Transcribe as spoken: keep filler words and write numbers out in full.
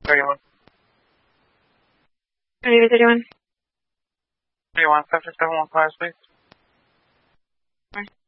thirty-one. Navy thirty-one. thirty-one, sector seven one five, please.